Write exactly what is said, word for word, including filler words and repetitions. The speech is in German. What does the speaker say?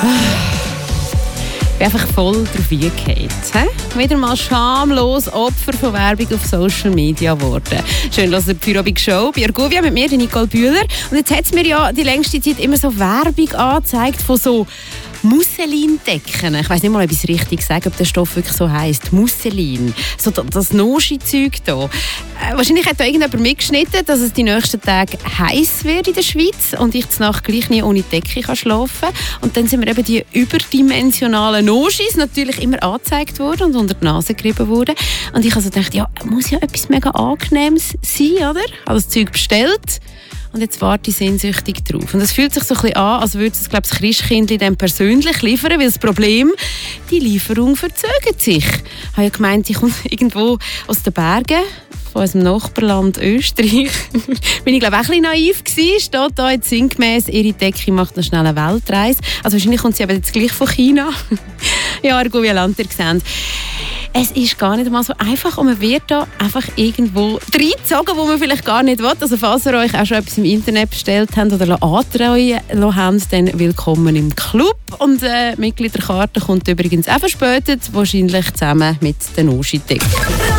Ich bin einfach voll drauf eingefallen. Wieder mal schamlos Opfer von Werbung auf Social Media geworden. Schön, dass ihr die Feierabend-Show bei Argovia mit mir, Nicole Bühler. Und jetzt hat es mir ja die längste Zeit immer so Werbung angezeigt von so Musselindecken. Ich weiss nicht mal, ob ich es richtig sage, ob der Stoff wirklich so heisst. Musselin. So das Noschi-Zeug hier. Äh, wahrscheinlich hat da irgendjemand mitgeschnitten, dass es die nächsten Tage heiß wird in der Schweiz und ich zur Nacht gleich nie ohne Decke kann schlafen. Und dann sind mir eben die überdimensionalen Noschis natürlich immer angezeigt worden und unter die Nase gerieben worden. Und ich habe so gedacht, ja, muss ja etwas mega Angenehmes sein, oder? Ich habe das Zeug bestellt. Und jetzt warte ich sehnsüchtig drauf. Und es fühlt sich so ein bisschen an, als würde es, glaube ich, das Christkindli dann persönlich liefern, weil das Problem, die Lieferung verzögert sich. Ich habe ja gemeint, ich komme irgendwo aus den Bergen, von unserem Nachbarland Österreich. Bin ich, glaube ich, auch ein bisschen naiv gewesen. Steht da jetzt sinngemäss, ihre Decke macht noch schnell eine Weltreise. Also wahrscheinlich kommt sie aber jetzt gleich von China. Ja, Argovia Land, ihr seht. Es ist gar nicht mal so einfach und man wird da einfach irgendwo reingezogen, wo man vielleicht gar nicht will. Also falls ihr euch auch schon etwas im Internet bestellt habt oder antreuen habt, dann willkommen im Club. Und äh, die Mitgliederkarte kommt übrigens auch verspätet, wahrscheinlich zusammen mit der Noschi-Decke.